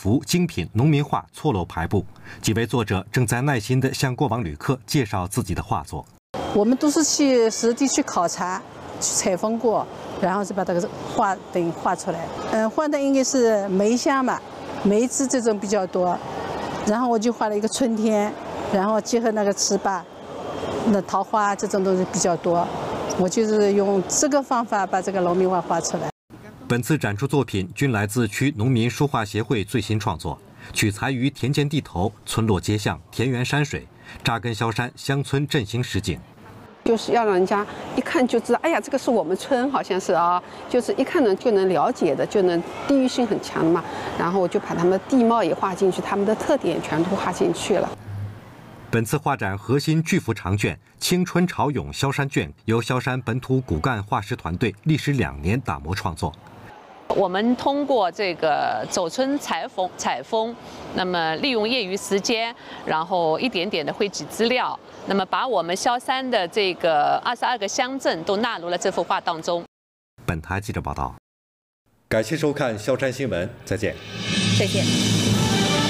幅精品农民画错落排布，几位作者正在耐心地向过往旅客介绍自己的画作。 我们都是去实地去考察、去采风过，然后就把这个画等于画出来。画的应该是梅香吧，梅枝这种比较多。然后我就画了一个春天，然后结合那个糍粑、那桃花这种东西比较多。我就是用这个方法把这个农民画画出来。 本次展出作品均来自区农民书画协会最新创作，取材于田间地头、村落街巷、田园山水，扎根萧山乡村振兴实景。 就是要让人家一看就知道，哎呀，这个是我们村，好像是啊，就是一看呢就能了解的，就能地域性很强的嘛。然后我就把他们的地貌也画进去，他们的特点全都画进去了。 本次画展核心巨幅长卷《青春潮涌萧山卷》由萧山本土骨干画师团队历时2年打磨创作。 我们通过这个走村采风，那么利用业余时间，然后一点点的汇集资料，那么把我们萧山的这个22个乡镇都纳入了这幅画当中。 本台记者报道。感谢收看萧山新闻，再见。 再见。